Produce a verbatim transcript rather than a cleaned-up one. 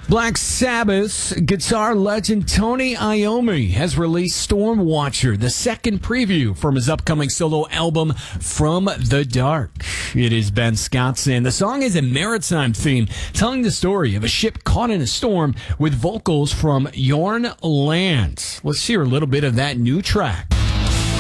Black Sabbath's guitar legend Tony Iommi has released Storm Watcher, the second preview from his upcoming solo album, From the Dark. It is Ben Scottson. The song is a maritime theme, telling the story of a ship caught in a storm with vocals from Jorn Lans. Let's hear a little bit of that new track.